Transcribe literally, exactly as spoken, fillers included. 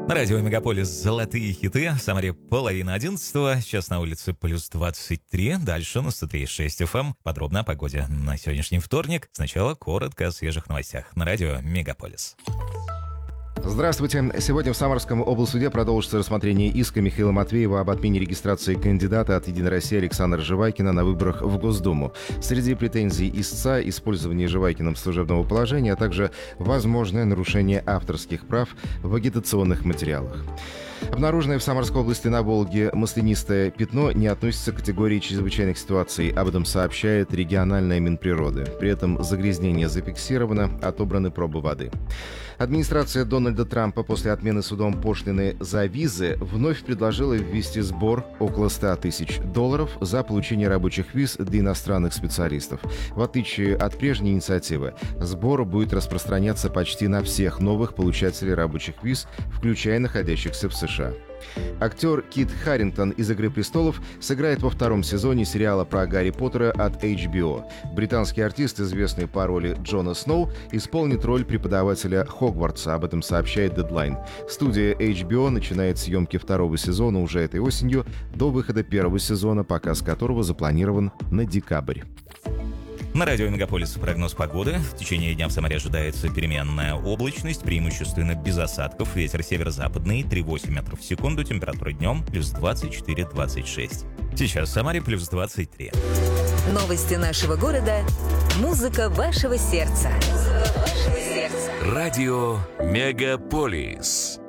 На радио «Мегаполис» золотые хиты. В Самаре половина одиннадцатого. Сейчас на улице плюс двадцать три. Дальше на сто три и шесть эф эм. Подробно о погоде на сегодняшний вторник. Сначала коротко о свежих новостях. На радио «Мегаполис». Здравствуйте. Сегодня в Самарском облсуде продолжится рассмотрение иска Михаила Матвеева об отмене регистрации кандидата от «Единой России» Александра Живайкина на выборах в Госдуму. Среди претензий истца — использование Живайкиным служебного положения, а также возможное нарушение авторских прав в агитационных материалах. Обнаруженное в Самарской области на Волге маслянистое пятно не относится к категории чрезвычайных ситуаций. Об этом сообщает региональная Минприроды. При этом загрязнение зафиксировано, отобраны пробы воды. Администрация Дональда Трампа после отмены судом пошлины за визы вновь предложила ввести сбор около ста тысяч долларов за получение рабочих виз для иностранных специалистов. В отличие от прежней инициативы, сбор будет распространяться почти на всех новых получателей рабочих виз, включая находящихся в США. Актер Кит Харингтон из «Игры престолов» сыграет во втором сезоне сериала про Гарри Поттера от эйч би о. Британский артист, известный по роли Джона Сноу, исполнит роль преподавателя Хогвартса. Об этом сообщает Deadline. Студия эйч би о начинает съемки второго сезона уже этой осенью, до выхода первого сезона, показ которого запланирован на декабрь. На радио «Мегаполис» прогноз погоды. В течение дня в Самаре ожидается переменная облачность, преимущественно без осадков. Ветер северо-западный, три целых восемь метров в секунду. Температура днем плюс двадцать четыре - двадцать шесть. Сейчас в Самаре плюс двадцать три. Новости нашего города. Музыка вашего сердца. Музыка вашего сердца. Радио «Мегаполис».